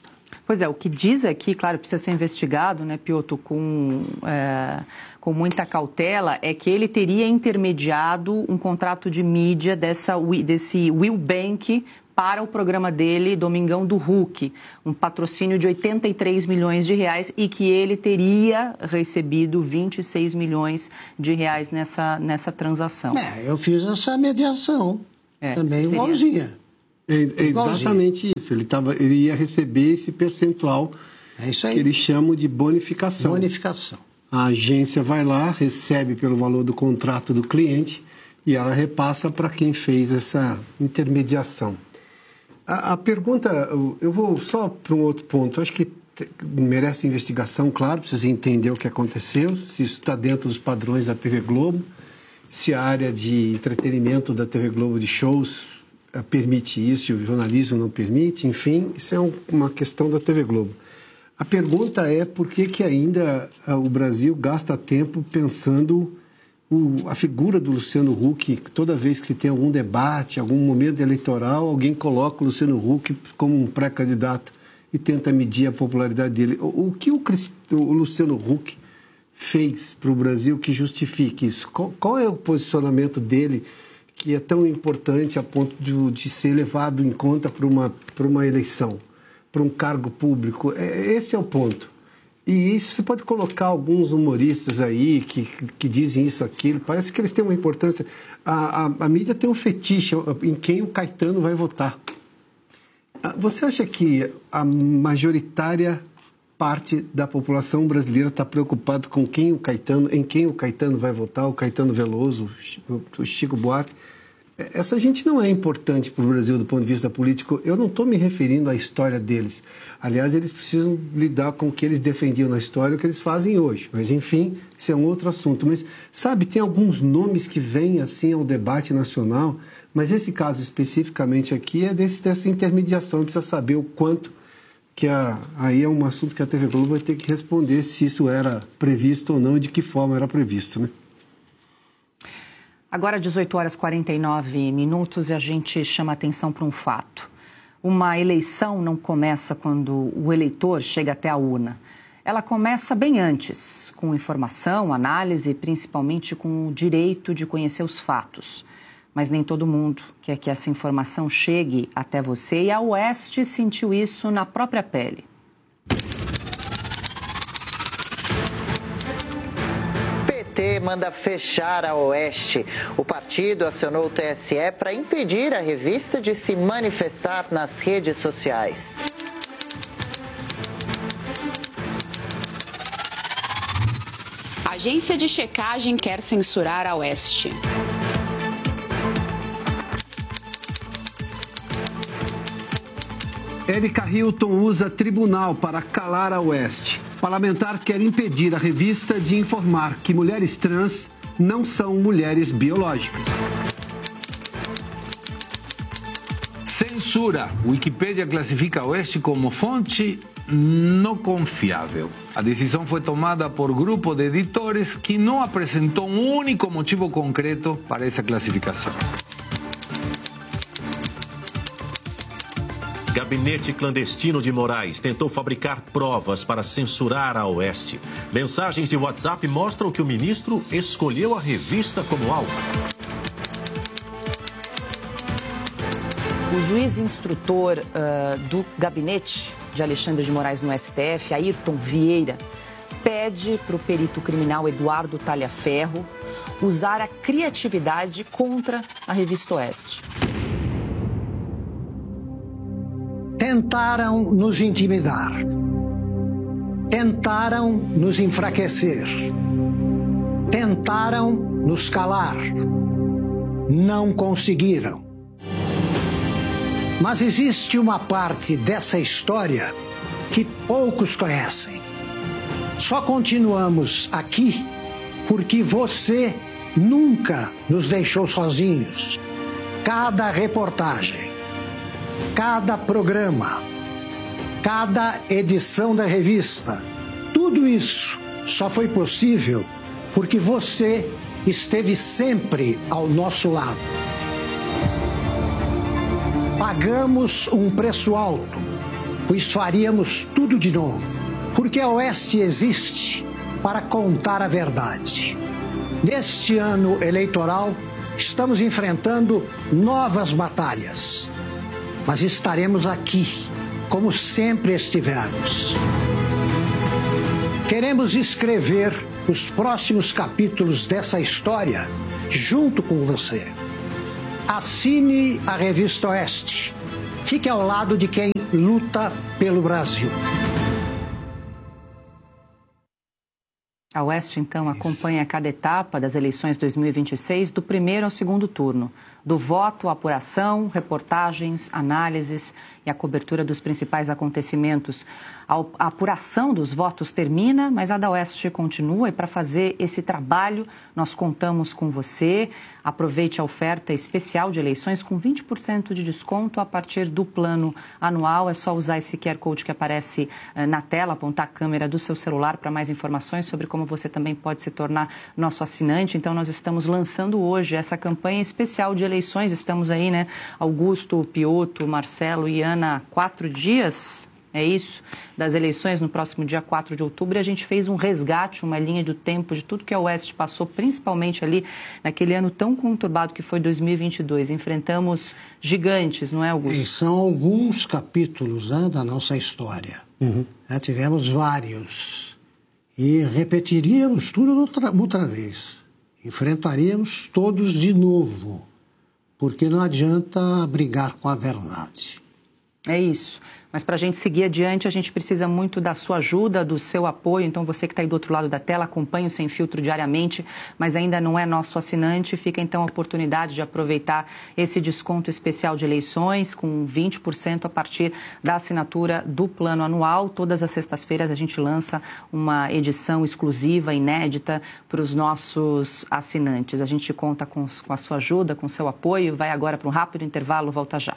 Pois é, o que diz aqui, claro, precisa ser investigado, né, Piotr, com, é, com muita cautela, é que ele teria intermediado um contrato de mídia dessa, desse Will Bank para o programa dele, Domingão do Hulk, um patrocínio de oitenta e três milhões de reais e que ele teria recebido vinte e seis milhões de reais nessa, nessa transação.
É, eu fiz essa mediação, é, também seria... igualzinha.
É, é exatamente isso, ele, tava, ele ia receber esse percentual
é isso aí.
Que eles chamam de bonificação.
Bonificação.
A agência vai lá, recebe pelo valor do contrato do cliente e ela repassa para quem fez essa intermediação. A, a pergunta, eu vou só para um outro ponto, eu acho que te, merece investigação, claro, precisa entender o que aconteceu, se isso está dentro dos padrões da T V Globo, se a área de entretenimento da T V Globo de shows a, permite isso, o jornalismo não permite, enfim, isso é um, uma questão da T V Globo. A pergunta é por que, que ainda a, o Brasil gasta tempo pensando o, a figura do Luciano Huck, toda vez que se tem algum debate, algum momento eleitoral, alguém coloca o Luciano Huck como um pré-candidato e tenta medir a popularidade dele. O, o que o, o Luciano Huck fez para o Brasil que justifique isso? Qual, qual é o posicionamento dele que é tão importante a ponto de, de ser levado em conta para uma, para uma eleição, para um cargo público? É, esse é o ponto. E isso você pode colocar alguns humoristas aí que, que, que dizem isso, aquilo, parece que eles têm uma importância. A, a, a mídia tem um fetiche em quem o Caetano vai votar. Você acha que a majoritária parte da população brasileira está preocupada com quem o Caetano, em quem o Caetano vai votar, o Caetano Veloso, o Chico Buarque? Essa gente não é importante para o Brasil do ponto de vista político. Eu não estou me referindo à história deles. Aliás, eles precisam lidar com o que eles defendiam na história e o que eles fazem hoje. Mas, enfim, isso é um outro assunto. Mas, sabe, tem alguns nomes que vêm, assim, ao debate nacional, mas esse caso especificamente aqui é desse, dessa intermediação. Precisa saber o quanto que a, aí é um assunto que a T V Globo vai ter que responder se isso era previsto ou não e de que forma era previsto, né?
Agora, dezoito horas e quarenta e nove minutos, e a gente chama a atenção para um fato. Uma eleição não começa quando o eleitor chega até a urna. Ela começa bem antes, com informação, análise, principalmente com o direito de conhecer os fatos. Mas nem todo mundo quer que essa informação chegue até você, e a Oeste sentiu isso na própria pele.
O P T manda fechar a Oeste. O partido acionou o T S E para impedir a revista de se manifestar nas redes sociais.
A agência de checagem quer censurar a Oeste.
Érica Hilton usa tribunal para calar a Oeste. Parlamentar quer impedir a revista de informar que mulheres trans não são mulheres biológicas.
Censura. Wikipédia classifica a Oeste como fonte não confiável. A decisão foi tomada por grupo de editores que não apresentou um único motivo concreto para essa classificação.
Gabinete clandestino de Moraes tentou fabricar provas para censurar a Oeste. Mensagens de WhatsApp mostram que o ministro escolheu a revista como alvo.
O juiz instrutor uh, do gabinete de Alexandre de Moraes no S T F, Ayrton Vieira, pede para o perito criminal Eduardo Talhaferro usar a criatividade contra a revista Oeste.
Tentaram nos intimidar, tentaram nos enfraquecer, tentaram nos calar, não conseguiram. Mas existe uma parte dessa história que poucos conhecem. Só continuamos aqui porque você nunca nos deixou sozinhos. Cada reportagem, cada programa, cada edição da revista, tudo isso só foi possível porque você esteve sempre ao nosso lado. Pagamos um preço alto, pois faríamos tudo de novo. Porque a Oeste existe para contar a verdade. Neste ano eleitoral, estamos enfrentando novas batalhas, mas estaremos aqui, como sempre estivemos. Queremos escrever os próximos capítulos dessa história junto com você. Assine a Revista Oeste. Fique ao lado de quem luta pelo Brasil.
A Oeste, então, acompanha cada etapa das eleições dois mil e vinte e seis, do primeiro ao segundo turno. Do voto à apuração, reportagens, análises e a cobertura dos principais acontecimentos. A apuração dos votos termina, mas a da Oeste continua. E para fazer esse trabalho, nós contamos com você. Aproveite a oferta especial de eleições com vinte por cento de desconto a partir do plano anual. É só usar esse Q R Code que aparece na tela, apontar a câmera do seu celular para mais informações sobre como você também pode se tornar nosso assinante. Então, nós estamos lançando hoje essa campanha especial de eleições. Estamos aí, né? Augusto, Pioto, Marcelo e Ana, quatro dias, é isso, das eleições no próximo dia quatro de outubro. E a gente fez um resgate, uma linha do tempo de tudo que a Oeste passou, principalmente ali naquele ano tão conturbado que foi dois mil e vinte e dois. Enfrentamos gigantes, não é, Augusto?
E são alguns capítulos, né, da nossa história. Uhum. É, tivemos vários. E repetiríamos tudo outra, outra vez. Enfrentaríamos todos de novo. Porque não adianta brigar com a verdade.
É isso. Mas para a gente seguir adiante, a gente precisa muito da sua ajuda, do seu apoio. Então, você que está aí do outro lado da tela, acompanhe o Sem Filtro diariamente, mas ainda não é nosso assinante. Fica, então, a oportunidade de aproveitar esse desconto especial de eleições com vinte por cento a partir da assinatura do plano anual. Todas as sextas-feiras a gente lança uma edição exclusiva, inédita, para os nossos assinantes. A gente conta com, com a sua ajuda, com o seu apoio. Vai agora para um rápido intervalo, volta já.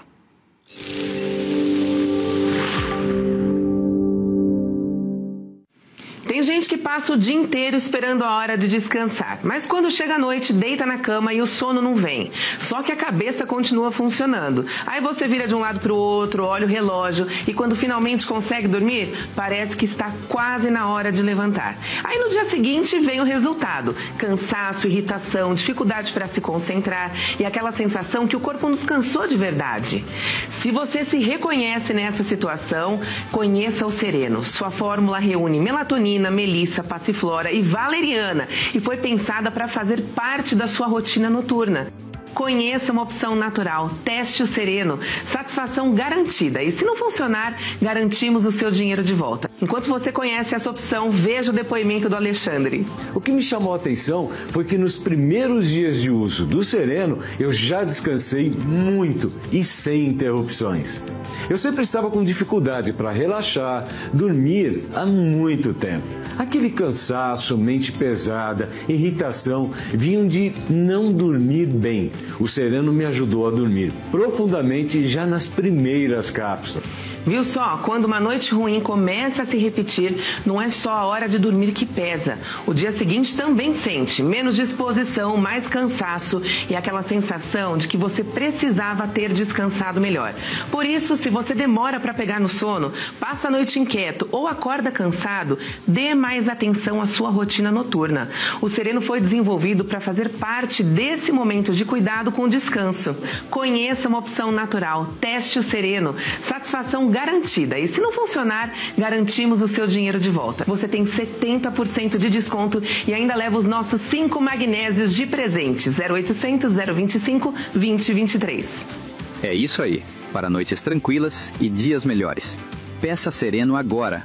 Tem gente que passa o dia inteiro esperando a hora de descansar, mas quando chega a noite, deita na cama e o sono não vem. Só que a cabeça continua funcionando. Aí você vira de um lado para o outro, olha o relógio e quando finalmente consegue dormir, parece que está quase na hora de levantar. Aí no dia seguinte vem o resultado: cansaço, irritação, dificuldade para se concentrar e aquela sensação que o corpo nos cansou de verdade. Se você se reconhece nessa situação, conheça o Sereno. Sua fórmula reúne melatonina, melissa, passiflora e valeriana e foi pensada para fazer parte da sua rotina noturna. Conheça uma opção natural, teste o Sereno, satisfação garantida. E se não funcionar, garantimos o seu dinheiro de volta. Enquanto você conhece essa opção, veja o depoimento do Alexandre.
O que me chamou a atenção foi que nos primeiros dias de uso do Sereno, eu já descansei muito e sem interrupções. Eu sempre estava com dificuldade para relaxar, dormir há muito tempo. Aquele cansaço, mente pesada, irritação, vinham de não dormir bem. O Sereno me ajudou a dormir profundamente já nas primeiras cápsulas.
Viu só? Quando uma noite ruim começa a se repetir, não é só a hora de dormir que pesa. O dia seguinte também sente menos disposição, mais cansaço e aquela sensação de que você precisava ter descansado melhor. Por isso, se você demora para pegar no sono, passa a noite inquieto ou acorda cansado, dê mais atenção à sua rotina noturna. O Sereno foi desenvolvido para fazer parte desse momento de cuidado com descanso. Conheça uma opção natural, teste o Sereno, satisfação garantida. E se não funcionar, garantimos o seu dinheiro de volta. Você tem setenta por cento de desconto e ainda leva os nossos cinco magnésios de presente. zero oitocentos, zero vinte e cinco, vinte, vinte e três.
É isso aí. Para noites tranquilas e dias melhores. Peça Sereno agora.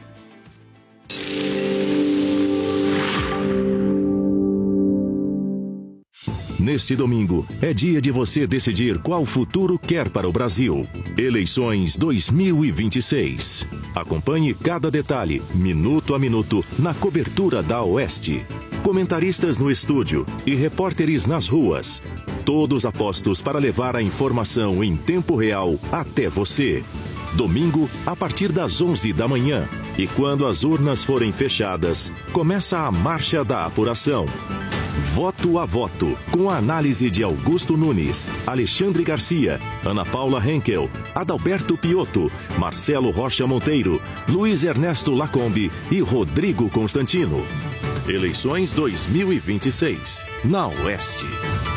Neste domingo, é dia de você decidir qual futuro quer para o Brasil. Eleições dois mil e vinte e seis. Acompanhe cada detalhe, minuto a minuto, na cobertura da Oeste. Comentaristas no estúdio e repórteres nas ruas. Todos apostos para levar a informação em tempo real até você. Domingo, a partir das onze da manhã. E quando as urnas forem fechadas, começa a marcha da apuração. Voto a Voto, com a análise de Augusto Nunes, Alexandre Garcia, Ana Paula Henkel, Adalberto Piotto, Marcelo Rocha Monteiro, Luiz Ernesto Lacombe e Rodrigo Constantino. Eleições dois mil e vinte e seis, na Oeste.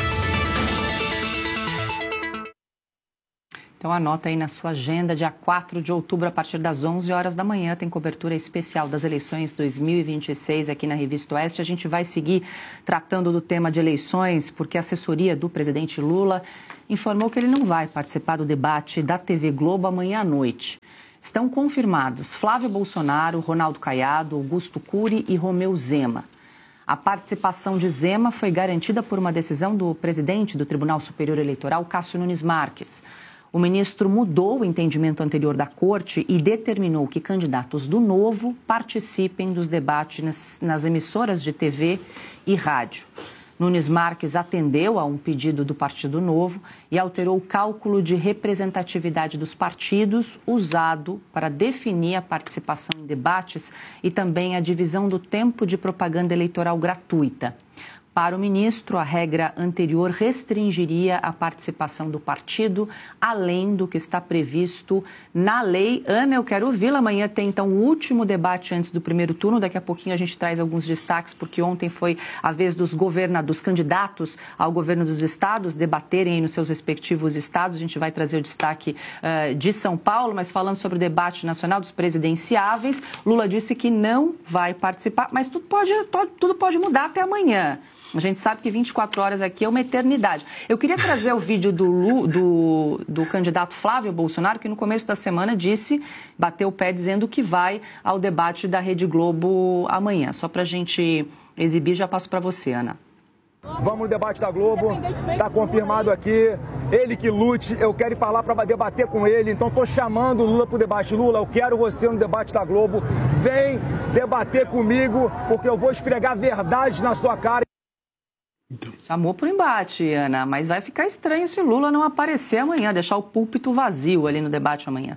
Então anota aí na sua agenda, dia quatro de outubro, a partir das onze horas da manhã, tem cobertura especial das eleições dois mil e vinte e seis aqui na Revista Oeste. A gente vai seguir tratando do tema de eleições, porque a assessoria do presidente Lula informou que ele não vai participar do debate da T V Globo amanhã à noite. Estão confirmados Flávio Bolsonaro, Ronaldo Caiado, Augusto Cury e Romeu Zema. A participação de Zema foi garantida por uma decisão do presidente do Tribunal Superior Eleitoral, Cássio Nunes Marques. O ministro mudou o entendimento anterior da Corte e determinou que candidatos do Novo participem dos debates nas, nas emissoras de T V e rádio. Nunes Marques atendeu a um pedido do Partido Novo e alterou o cálculo de representatividade dos partidos usado para definir a participação em debates e também a divisão do tempo de propaganda eleitoral gratuita. Para o ministro, a regra anterior restringiria a participação do partido, além do que está previsto na lei. Ana, eu quero ouvi-la. Amanhã tem, então, o último debate antes do primeiro turno. Daqui a pouquinho a gente traz alguns destaques, porque ontem foi a vez dos governadores, dos candidatos ao governo dos estados debaterem aí nos seus respectivos estados. A gente vai trazer o destaque uh, de São Paulo, mas falando sobre o debate nacional dos presidenciáveis, Lula disse que não vai participar, mas tudo pode, tudo pode mudar até amanhã. A gente sabe que vinte e quatro horas aqui é uma eternidade. Eu queria trazer o vídeo do, Lu, do, do candidato Flávio Bolsonaro, que no começo da semana disse, bateu o pé dizendo que vai ao debate da Rede Globo amanhã. Só para a gente exibir, já passo para você, Ana.
Vamos no debate da Globo, está confirmado aqui, ele que lute, eu quero ir para lá para debater com ele, então estou chamando o Lula para o debate. Lula, eu quero você no debate da Globo, vem debater comigo, porque eu vou esfregar verdade na sua cara.
Então. Chamou para o embate, Ana, mas vai ficar estranho se Lula não aparecer amanhã, deixar o púlpito vazio ali no debate amanhã.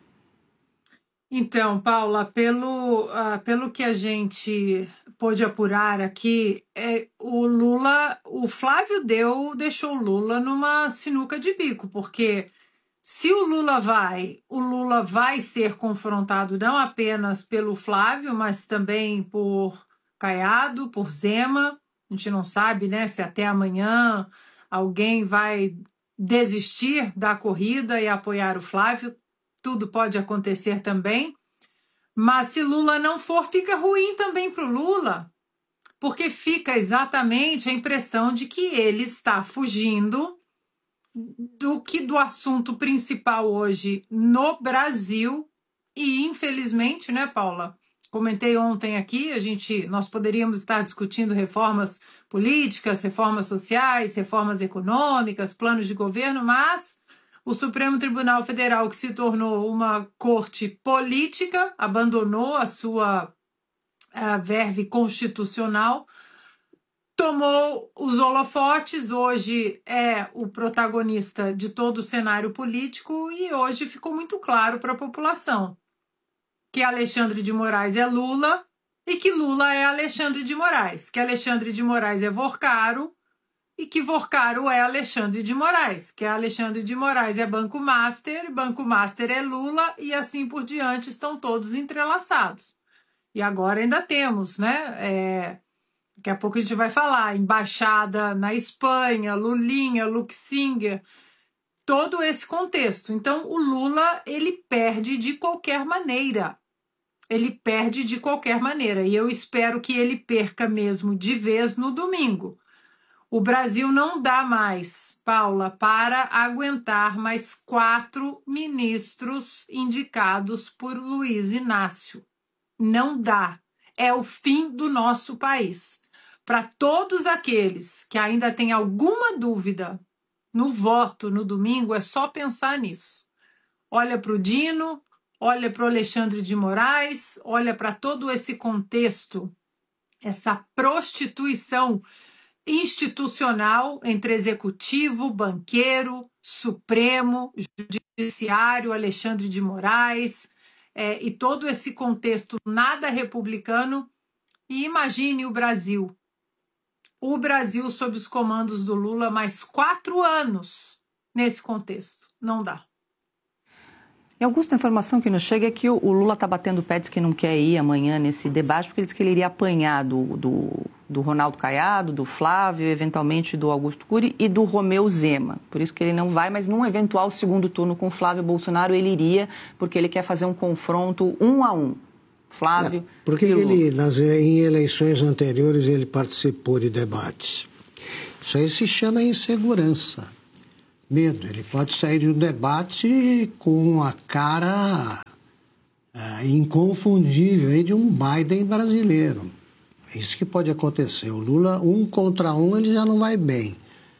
Então, Paula, pelo, uh, pelo que a gente pôde apurar aqui, é, o Lula, o Flávio deu, deixou o Lula numa sinuca de bico, porque se o Lula vai, o Lula vai ser confrontado não apenas pelo Flávio, mas também por Caiado, por Zema. A gente não sabe, né, se até amanhã alguém vai desistir da corrida e apoiar o Flávio. Tudo pode acontecer também. Mas se Lula não for, fica ruim também para o Lula, porque fica exatamente a impressão de que ele está fugindo do que do assunto principal hoje no Brasil. E, infelizmente, né, Paula? Comentei ontem aqui, a gente, nós poderíamos estar discutindo reformas políticas, reformas sociais, reformas econômicas, planos de governo, mas o Supremo Tribunal Federal, que se tornou uma corte política, abandonou a sua a verve constitucional, tomou os holofotes, hoje é o protagonista de todo o cenário político e hoje ficou muito claro para a população que Alexandre de Moraes é Lula e que Lula é Alexandre de Moraes, que Alexandre de Moraes é Vorcaro e que Vorcaro é Alexandre de Moraes, que Alexandre de Moraes é Banco Master, Banco Master é Lula e assim por diante, estão todos entrelaçados. E agora ainda temos, né? É, daqui a pouco a gente vai falar, embaixada na Espanha, Lulinha, Luxinger, todo esse contexto. Então o Lula, ele perde de qualquer maneira. Ele perde de qualquer maneira e eu espero que ele perca mesmo de vez no domingo. O Brasil não dá mais, Paula, para aguentar mais quatro ministros indicados por Luiz Inácio. Não dá. É o fim do nosso país. Para todos aqueles que ainda têm alguma dúvida no voto no domingo, é só pensar nisso. Olha para o Dino, olha para o Alexandre de Moraes, olha para todo esse contexto, essa prostituição institucional entre executivo, banqueiro, Supremo, Judiciário, Alexandre de Moraes, é, e todo esse contexto nada republicano. E imagine o Brasil. o Brasil sob os comandos do Lula mais quatro anos nesse contexto. Não dá.
E, Augusto, a informação que nos chega é que o Lula está batendo o pé, diz que não quer ir amanhã nesse debate, porque ele disse que ele iria apanhar do, do, do Ronaldo Caiado, do Flávio, eventualmente do Augusto Cury e do Romeu Zema. Por isso que ele não vai, mas num eventual segundo turno com Flávio Bolsonaro ele iria, porque ele quer fazer um confronto um a um. Flávio
é, porque
e Lula.
ele, nas, em eleições anteriores ele participou de debates. Isso aí se chama insegurança. Medo. Ele pode sair de um debate com a cara é, inconfundível aí de um Biden brasileiro. É isso que pode acontecer. O Lula, um contra um, ele já não vai bem.